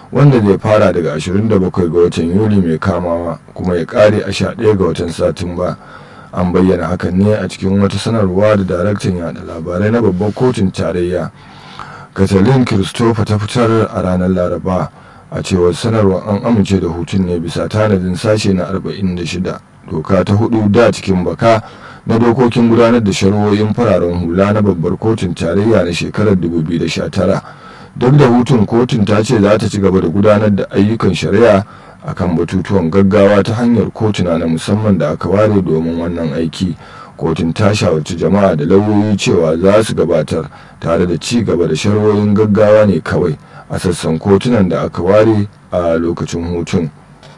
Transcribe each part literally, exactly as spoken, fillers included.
wanda zai fara daga ashirin da bakwai ga watan Yuli mai kamawa kuma ya kare a sha ɗaya ga watan Satumba. An bayyana hakan ne a cikin wata sanarwa da daraktan yada labarai na babbar kotun tarayya Katalin Christopher ta fitar a ranar Laraba. A cewar sanarwar an amince da hutun ne bisa tanadin sashe na arba'in da shida doka ta hudu da cikin baka na dokokin gudanar da shari'o'in fararen hula na babbar kotun tarayya na shekarar dubu biyu da sha tara. Duk da hutun, kotun ta ce za ta ci gaba da gudanar da ayyukan shari'a akan batutuwan gaggawa ta hanyar kotuna na musamman da aka ware domin wannan aiki. Kotun ta shawarci jama'a da lauyoyi cewa za su gabatar tare da ci gaba da shari'o'in gaggawa ne kawai a sassan kotunan da aka ware a lokacin hutun.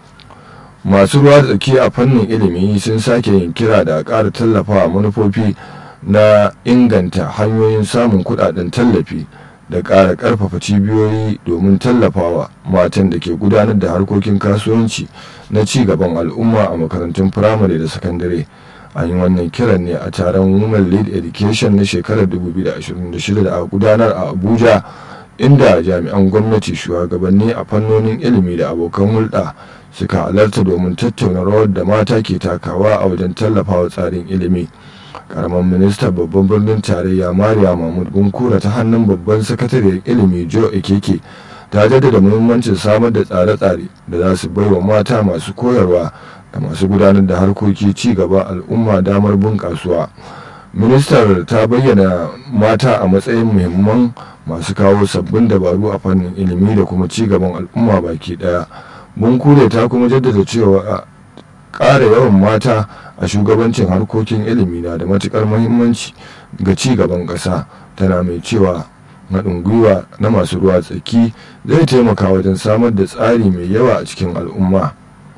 Masu ruwa da tsaki a fannin ilimi sun sake yin kira da a ƙara tallafawa manufofi na inganta hanyoyin samun kuɗaɗen tallafi da ƙara ƙarfafa cibiyoyi domin tallafawa matan da ke gudanar da harkokin kasuwanci na ci gaban al'umma a makarantun firamare da sakandare. An yi wannan kiran ne a taron Women Lead Education na shekarar dubu biyu da ashirin da shida da aka gudanar a Abuja, inda jami'an gwamnati, shugabanni a fannonin ilimi da abokan hulɗa suka halarta domin tattauna rawar da mata ke takawa a wajen tallafawa tsarin ilimi. Karamar ministan babban birnin tarayya Mariya Mahmud Bunkura ta hannun babban sakatariyar ilimi Joe Ekeke ta jaddada muhimmancin samar da tsare-tsare da za su baiwa mata masu koyarwa da masu gudanar da harkoki ci gaba al'umma damar bunƙasuwa. Ministar ta bayyana mata a matsayin muhimman masu kawo sabbin dabaru a fannin ilimi da kuma ci gaban al'umma baki ɗaya. Bunkure ta kuma jaddada cewa ƙara yawan mata a shugabancin harkokin ilimi na da matuƙar muhimmanci ga ci gaban ƙasa, tana mai cewa haɗin gwiwa na masu ruwa tsaki zai taimaka wajen samar da tsari mai yawa a cikin al'umma.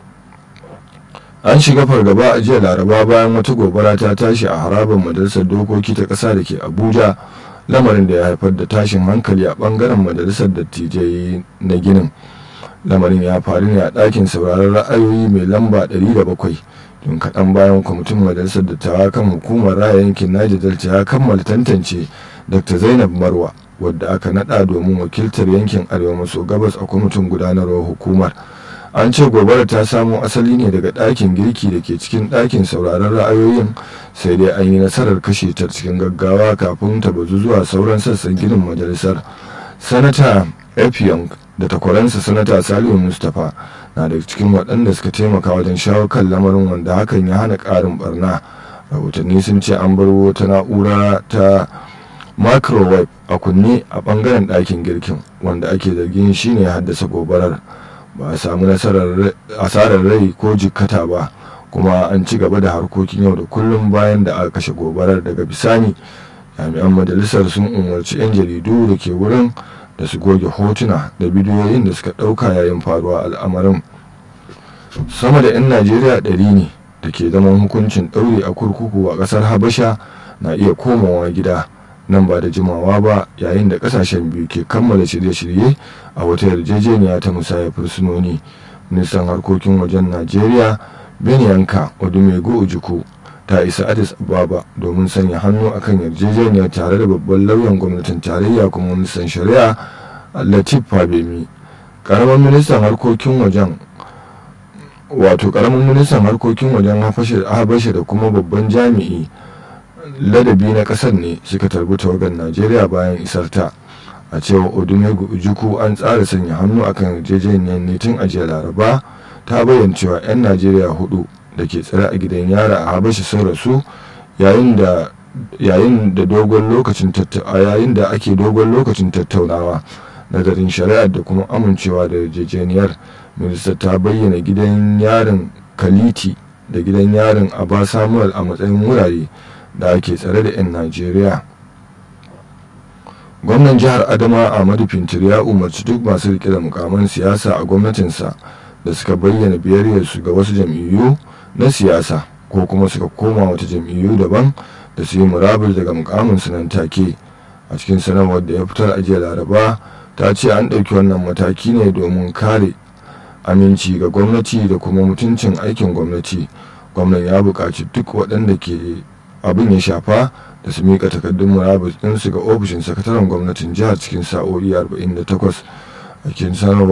An shiga fargaba a jiya Laraba bayan wata gobara ta tashi a harabar majalisar dokoki ta ƙasa da ke Abuja, lamarin da ya haifar da tashin hankali a ɓangaren majalisar dattijai na ginin. Lamarin ya faru ne a ɗakin sauraron ra'ayoyi mai lamba ɗari da bakwai tun kaɗan bayan kwamitin majalisar dattawa kan hukumar raya yankin Niger Delta ya kammala tantance Dr. Zainab Marwa, wadda aka naɗa domin wakiltar yankin arewa maso gabas a kwamitin gudanarwar hukumar. An ce gobarar ta samo asali ne daga ɗakin girki da ke cikin ɗakin sauraron ra'ayoyin, sai dai an yi nasarar kashe ta cikin gaggawa kafin ta bazu zuwa sauran sassan ginin majalisar. Sanata Effiong da takwaransa Sanata Salihu Mustapha na daga cikin waɗanda suka taimaka wajen shawo kan lamarin, wanda hakan ya hana ƙarin barna. Rahotanni sun ce an bar wata na'ura ta microwave a kunne a ɓangaren ɗakin girkin, wanda ake zargin shine ya haddasa gobarar. Ba a samu nasarar asarar rai ko jikkata ba, kuma an ci gaba da harkokin yau da kullum bayan da aka kashe gobarar. Daga bisani jami'an majalisar sun umarci 'yan jaridu da ke wurin da su goge hotuna da bidiyoyin da suka ɗauka yayin faruwa al'amarin. Sama da 'yan Najeriya ɗari ne da ke zaman hukuncin ɗauri a kurkuku a ƙasar Habasha na iya komawa gida nan ba da jimawa ba, yayin da ƙasashen biyu ke kammala shirye-shirye a wata yarjejeniya ta musayar fursunoni. Ministan harkokin wajen Najeriya Benyanka Odumego Ojukwu ta isa Addis Ababa domin sanya hannu akan yarjejeniyar tare da babban lauyan gwamnatin tarayya kuma ministan shari'a Latif Fabemi. Karamin ministan harkokin wajen wato karamin ministan harkokin wajen Habasha da kuma babban jami'i ladabi na kasar ne suka tarbi tawagar Najeriya bayan isar ta. A cewa Odumego Ojukwu, an tsara sanya hannu akan yarjejeniyar ne tun a jiya Laraba. Ta bayyana cewa 'yan Najeriya hudu da ke tsare a gidan yara a Habasha sun rasu yayin da yayin da dogon lokacin yayin da ake dogon lokacin tattaunawa, nazarin shari'ar da kuma amincewa da yarjejeniyar. Minista ta bayyana gidan yarin Kaliti da gidan yarin Aba Samuel a matsayin wurare da ake tsare da 'yan Najeriya. Gwamnan jihar Adamawa Ahmadu Fintiri ya umarci duk masu rike da mukaman siyasa a gwamnatinsa da suka bayyana biyayyarsu ga wasu jam'iyyu na siyasa ko kuma suka koma wata jam'iyyu daban da su yi murabus daga mukaminsu nan take. A cikin sanarwar da ya fitar a jiya Laraba, ta ce an ɗauki wannan mataki ne domin kare aminci ga gwamnati da kuma mutuncin aikin gwamnati. Gwamnan ya buƙaci duk waɗanda ke abin ya shafa da su miƙa takardun murabus ɗinsu ga ofishin sakataren gwamnatin jihar cikin sa'o'i arba'in da takwas. A cikin sanarwar